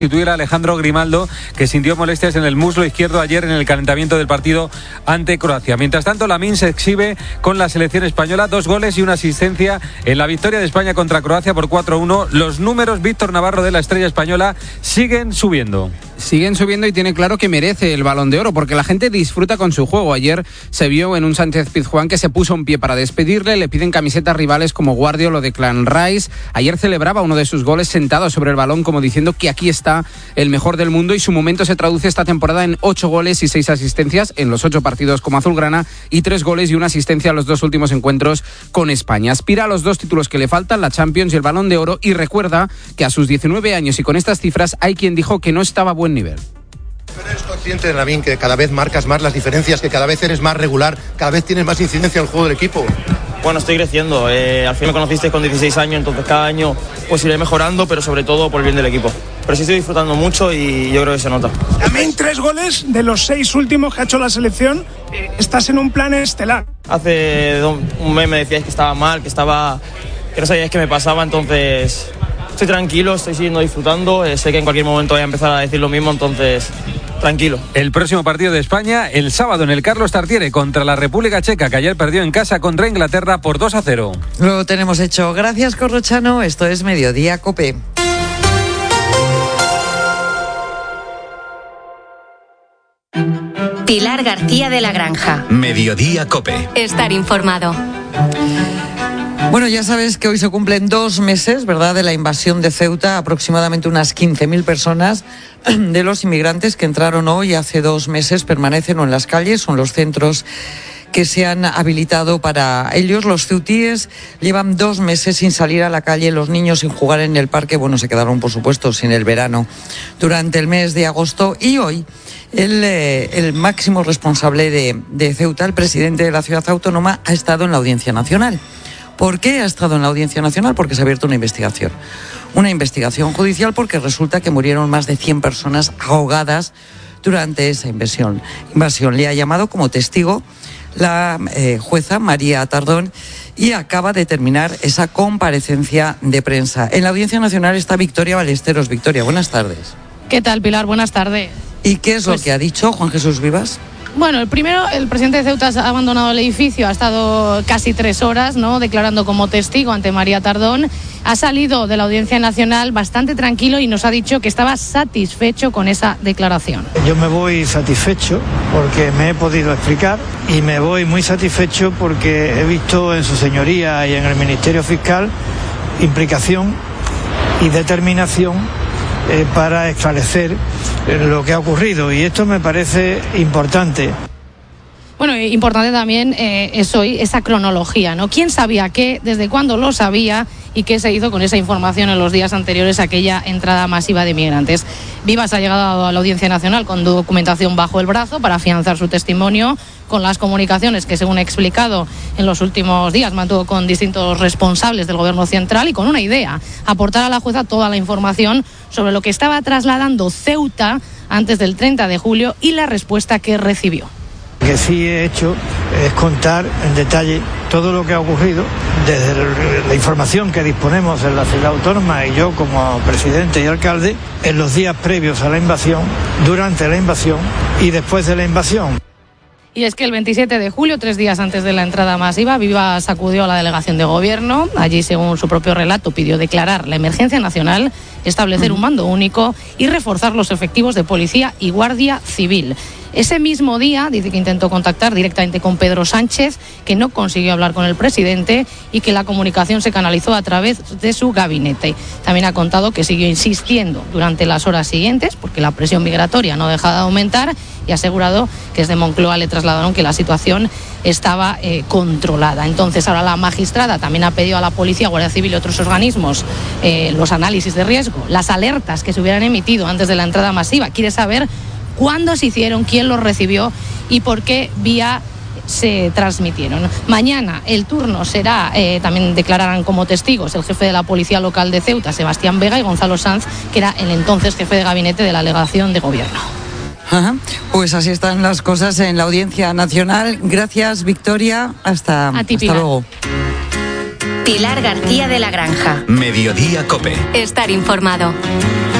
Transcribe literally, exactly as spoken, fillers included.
sustituir a Alejandro Grimaldo, que sintió molestias en el muslo izquierdo ayer en el calentamiento del partido ante Croacia. Mientras tanto, Lamine se exhibe con la selección española, dos goles y una asistencia en la victoria de España contra Croacia por cuatro a uno. Los números, Víctor Navarro, de la estrella española siguen subiendo. Siguen subiendo y tiene claro que merece el Balón de Oro porque la gente disfruta con su juego. Ayer se vio en un Sánchez Pizjuán que se puso un pie para despedirle, le piden camisetas rivales como Guardiola o de Clan Rice. Ayer celebraba uno de sus goles sentado sobre el balón como diciendo que aquí está el mejor del mundo y su momento se traduce esta temporada en ocho goles y seis asistencias en los ocho partidos como azulgrana y tres goles y una asistencia en los dos últimos encuentros con España. Aspira a los dos títulos que le faltan, la Champions y el Balón de Oro, y recuerda que a sus diecinueve años y con estas cifras hay quien dijo que no estaba a buen nivel. Pero eres consciente, Lamine, que cada vez marcas más las diferencias, que cada vez eres más regular, cada vez tienes más incidencia en el juego del equipo. Bueno, estoy creciendo. Eh, al fin me conociste con dieciséis años, entonces cada año pues iré mejorando, pero sobre todo por el bien del equipo. Pero sí estoy disfrutando mucho y yo creo que se nota. También tres goles de los seis últimos que ha hecho la selección. Eh, estás en un plan estelar. Hace un mes me decíais que estaba mal, que estaba, que no sabíais qué me pasaba, entonces estoy tranquilo, estoy siguiendo disfrutando. Eh, sé que en cualquier momento voy a empezar a decir lo mismo, entonces tranquilo. El próximo partido de España el sábado en el Carlos Tartiere contra la República Checa, que ayer perdió en casa contra Inglaterra por dos a cero. Lo tenemos hecho. Gracias, Corrochano. Esto es Mediodía COPE. Pilar García de la Granja. Mediodía COPE. Estar informado. Bueno, ya sabes que hoy se cumplen dos meses, ¿verdad?, de la invasión de Ceuta. Aproximadamente unas quince mil personas de los inmigrantes que entraron hoy hace dos meses permanecen o en las calles o en los centros que se han habilitado para ellos. Los ceutíes llevan dos meses sin salir a la calle, los niños sin jugar en el parque. Bueno, se quedaron, por supuesto, sin el verano durante el mes de agosto. Y hoy el, eh, el máximo responsable de, de Ceuta, el presidente de la ciudad autónoma, ha estado en la Audiencia Nacional. ¿Por qué ha estado en la Audiencia Nacional? Porque se ha abierto una investigación. Una investigación judicial porque resulta que murieron más de cien personas ahogadas durante esa invasión. Invasión. Le ha llamado como testigo la eh, jueza María Tardón y acaba de terminar esa comparecencia de prensa. En la Audiencia Nacional está Victoria Ballesteros. Victoria, buenas tardes. ¿Qué tal, Pilar? Buenas tardes. ¿Y qué es pues... lo que ha dicho Juan Jesús Vivas? Bueno, el primero, el presidente de Ceuta ha abandonado el edificio, ha estado casi tres horas, ¿no?, declarando como testigo ante María Tardón. Ha salido de la Audiencia Nacional bastante tranquilo y nos ha dicho que estaba satisfecho con esa declaración. Yo me voy satisfecho porque me he podido explicar y me voy muy satisfecho porque he visto en su señoría y en el Ministerio Fiscal implicación y determinación Eh, para esclarecer eh, lo que ha ocurrido, y esto me parece importante. Bueno, importante también eh, es hoy esa cronología, ¿no? ¿Quién sabía qué? ¿Desde cuándo lo sabía? ¿Y qué se hizo con esa información en los días anteriores a aquella entrada masiva de migrantes? Vivas ha llegado a la Audiencia Nacional con documentación bajo el brazo para afianzar su testimonio, con las comunicaciones que, según he explicado en los últimos días, mantuvo con distintos responsables del Gobierno central y con una idea: aportar a la jueza toda la información sobre lo que estaba trasladando Ceuta antes del treinta de julio y la respuesta que recibió. Lo que sí he hecho es contar en detalle todo lo que ha ocurrido desde la información que disponemos en la ciudad autónoma y yo como presidente y alcalde en los días previos a la invasión, durante la invasión y después de la invasión. Y es que el veintisiete de julio, tres días antes de la entrada masiva, Vivas acudió a la delegación de gobierno. Allí, según su propio relato, pidió declarar la emergencia nacional, establecer un mando único y reforzar los efectivos de policía y guardia civil. Ese mismo día dice que intentó contactar directamente con Pedro Sánchez, que no consiguió hablar con el presidente y que la comunicación se canalizó a través de su gabinete. También ha contado que siguió insistiendo durante las horas siguientes porque la presión migratoria no deja de aumentar, y ha asegurado que desde Moncloa le trasladaron que la situación estaba eh, controlada. Entonces ahora la magistrada también ha pedido a la policía, Guardia Civil y otros organismos eh, los análisis de riesgo, las alertas que se hubieran emitido antes de la entrada masiva. Quiere saber cuándo se hicieron, quién los recibió y por qué vía se transmitieron. Mañana el turno será, eh, también declararán como testigos el jefe de la Policía Local de Ceuta, Sebastián Vega, y Gonzalo Sanz, que era el entonces jefe de gabinete de la delegación de gobierno. Ajá. Pues así están las cosas en la Audiencia Nacional. Gracias, Victoria. Hasta, A ti, hasta Pilar. luego. Pilar García de la Granja. Mediodía COPE. Estar informado.